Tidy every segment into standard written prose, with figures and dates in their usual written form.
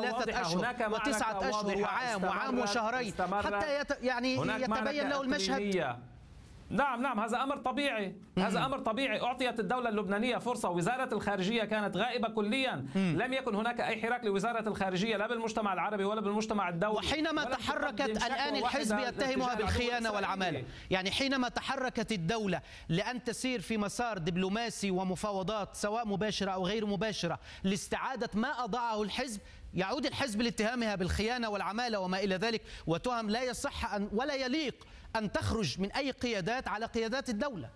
3 أشهر و9 أشهر وعام وشهرين حتى يعني يتبين له المشهد. نعم هذا أمر طبيعي، هذا أمر طبيعي. أعطيت الدولة اللبنانية فرصة، وزارة الخارجية كانت غائبة كليا، لم يكن هناك أي حراك لوزارة الخارجية لا بالمجتمع العربي ولا بالمجتمع الدولي. وحينما تحركت الآن الحزب يتهمها بالخيانة والعمالة، يعني حينما تحركت الدولة لأن تسير في مسار دبلوماسي ومفاوضات سواء مباشرة أو غير مباشرة لاستعادة ما أضاعه الحزب، يعود الحزب لاتهامها بالخيانة والعمالة وما إلى ذلك، وتهم لا يصح ولا يليق أن تخرج من أي قيادات على قيادات الدولة.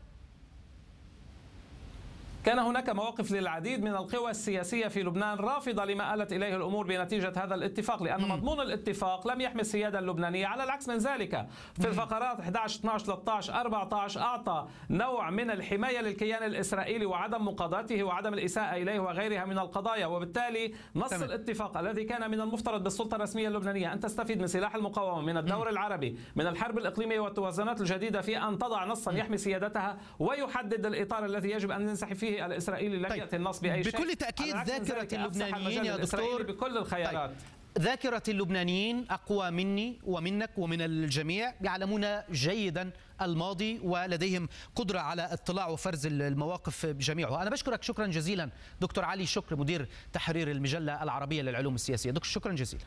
كان هناك مواقف للعديد من القوى السياسية في لبنان رافضة لما آلت إليه الأمور بنتيجة هذا الاتفاق، لأن مضمون الاتفاق لم يحمي السيادة اللبنانية، على العكس من ذلك. في الفقرات 11 12 13 14 أعطى نوع من الحماية للكيان الإسرائيلي وعدم مقاضاته وعدم الإساءة إليه وغيرها من القضايا، وبالتالي نص الاتفاق الذي كان من المفترض بالسلطة الرسمية اللبنانية أن تستفيد من سلاح المقاومة، من الدور العربي، من الحرب الإقليمية والتوازنات الجديدة في أن تضع نصا يحمي سيادتها ويحدد الإطار الذي يجب أن ننسحب فيه الإسرائيلي. لم يأتي النص بأي شيء. بكل تأكيد ذاكرة اللبنانيين يا دكتور بكل الخيارات. ذاكرة اللبنانيين أقوى مني ومنك ومن الجميع، يعلمون جيدا الماضي ولديهم قدرة على اطلاع وفرز المواقف بجميعها. أنا بشكرك شكرا جزيلا دكتور علي شكر، مدير تحرير المجلة العربية للعلوم السياسية. دكتور شكرا جزيلا.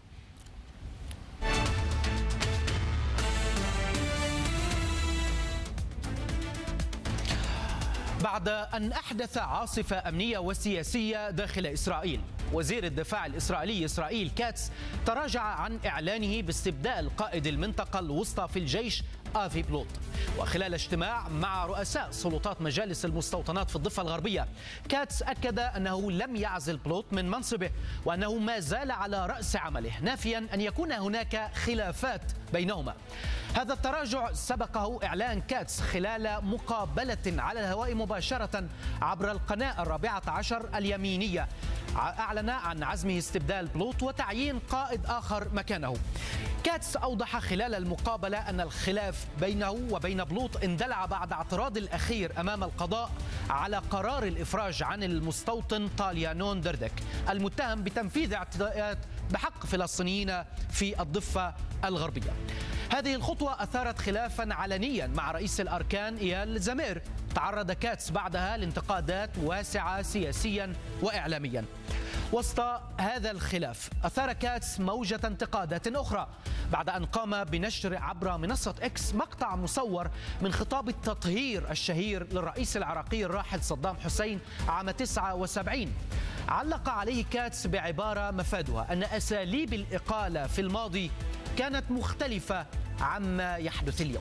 بعد أن أحدث عاصفة أمنية وسياسية داخل إسرائيل، وزير الدفاع الإسرائيلي إسرائيل كاتس تراجع عن إعلانه باستبدال قائد المنطقة الوسطى في الجيش آفي بلوط. وخلال اجتماع مع رؤساء سلطات مجالس المستوطنات في الضفة الغربية، كاتس أكد أنه لم يعزل بلوط من منصبه وأنه ما زال على رأس عمله، نافيا أن يكون هناك خلافات بينهما. هذا التراجع سبقه إعلان كاتس خلال مقابلة على الهواء مباشرة عبر القناة 14 اليمينية، أعلن عن عزمه استبدال بلوط وتعيين قائد آخر مكانه. كاتس أوضح خلال المقابلة أن الخلاف بينه وبين بلوط اندلع بعد اعتراض الأخير أمام القضاء على قرار الإفراج عن المستوطن طاليانون دردك المتهم بتنفيذ اعتداءات بحق فلسطينيين في الضفة الغربية. هذه الخطوة أثارت خلافا علنيا مع رئيس الأركان إيال زمير، تعرض كاتس بعدها لانتقادات واسعة سياسيا وإعلاميا. وسط هذا الخلاف أثار كاتس موجة انتقادات أخرى بعد أن قام بنشر عبر منصة إكس مقطع مصور من خطاب التطهير الشهير للرئيس العراقي الراحل صدام حسين عام 79. علق عليه كاتس بعبارة مفادها أن أساليب الإقالة في الماضي كانت مختلفة عما يحدث اليوم.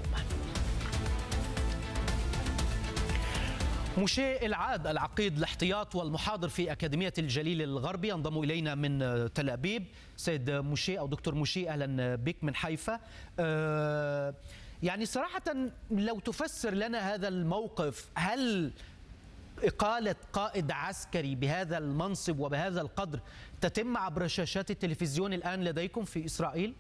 موشي العاد العقيد الاحتياط والمحاضر في أكاديمية الجليل الغربي ينضم إلينا من تل أبيب. سيد موشي أو دكتور موشي، أهلا بك من حيفا. يعني صراحة لو تفسر لنا هذا الموقف، هل إقالة قائد عسكري بهذا المنصب وبهذا القدر تتم عبر شاشات التلفزيون الآن لديكم في إسرائيل؟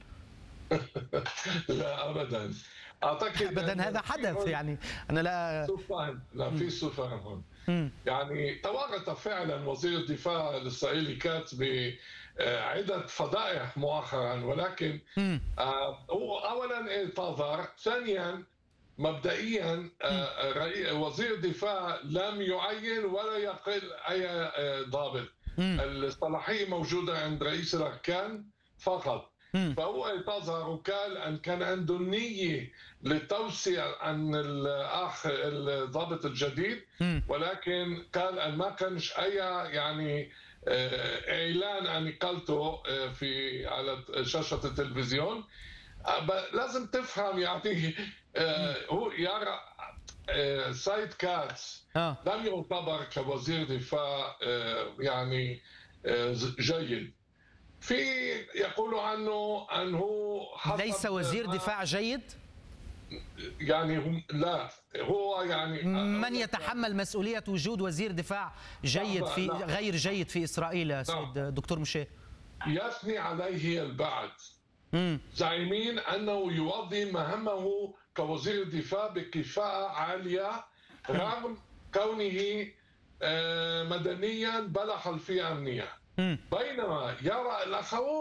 لا أبدا، أعتقد أبدا هذا حدث، يعني أنا لا في سوء فهم هون. يعني تورط فعلا وزير الدفاع الإسرائيلي كاتس بعدة فضائح مؤخرا، ولكن هو أولا اعتذر، ثانيا مبدئيا وزير الدفاع لم يعين ولا يقل أي ضابط. الصلاحية موجودة عند رئيس الأركان فقط. فهو اعتذر وقال أن كان عنده النية للتوسيع عن الأخ الضابط الجديد، ولكن قال أن ما كانش أي يعني إعلان عن إقالته في على شاشة التلفزيون. لازم تفهم يعني هو يرى سيد كاتس لم يعتبر كوزير دفاع يعني جيد. في يقولوا عنه أنه ليس وزير دفاع جيد؟ يعني لا، هو يعني من يتحمل مسؤولية وجود وزير دفاع جيد في غير جيد في إسرائيل يا سيد دكتور موشي؟ يثني عليه البعض، زعيمين أنه يؤدي مهمه كوزير الدفاع بكفاءة عالية رغم كونه مدنيا بلا خلفية أمنية، بينما يرى الأخوات